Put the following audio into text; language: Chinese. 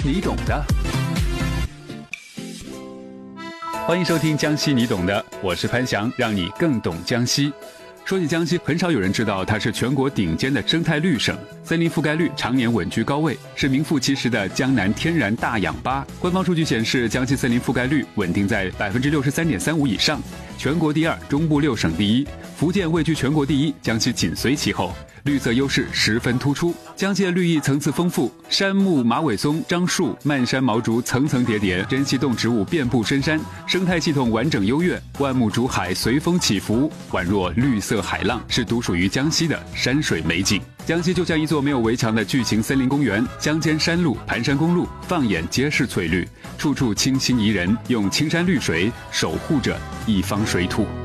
你懂的。欢迎收听江西你懂的，我是潘翔，让你更懂江西。说起江西，很少有人知道它是全国顶尖的生态绿省，森林覆盖率常年稳居高位，是名副其实的江南天然大氧吧。官方数据显示，江西森林覆盖率稳定在 63.35% 以上，全国第二，中部6省第一，福建位居全国第一，江西紧随其后，绿色优势十分突出。江西的绿意层次丰富，杉木、马尾松、樟树、漫山毛竹层层叠叠，珍稀动植物遍布深山，生态系统完整优越，万木竹海随风起伏，宛若绿色海浪，是独属于江西的山水美景。江西就像一座没有围墙的巨型森林公园，乡间山路、盘山公路放眼皆是翠绿，处处清新宜人，用青山绿水守护着一方水土。